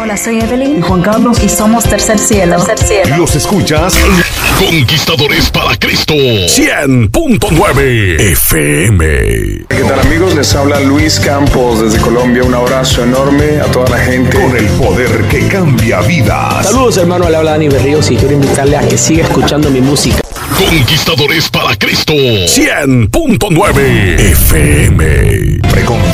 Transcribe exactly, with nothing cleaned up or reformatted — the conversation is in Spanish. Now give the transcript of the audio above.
Hola, soy Evelyn y Juan Carlos y somos Tercer Cielo. Tercer Cielo. Los escuchas en Conquistadores para Cristo cien punto nueve F M. ¿Qué tal, amigos? Les habla Luis Campos desde Colombia. Un abrazo enorme a toda la gente. Con el poder que cambia vidas. Saludos, hermano. Le habla Dani Berríos y quiero invitarle a que siga escuchando mi música. Conquistadores para Cristo cien punto nueve F M. Preconquista.